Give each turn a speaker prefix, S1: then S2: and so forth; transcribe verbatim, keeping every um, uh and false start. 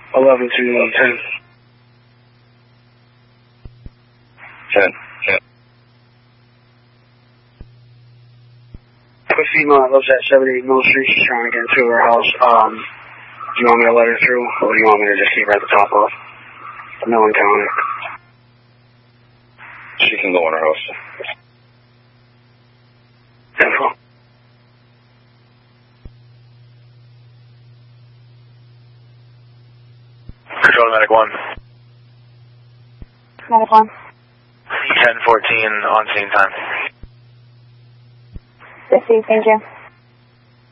S1: eleven to ten.
S2: ten. ten.
S1: A female lives at seventy-eight Mill Street. She's trying to get into her house. Um, do you want me to let her through, or do you want me to just keep her at the top of the Millen County?
S2: She can go in her house.
S1: Info.
S3: Control to Medic one.
S4: Medic one.
S3: ten fourteen on scene time.
S4: fifty, thank you.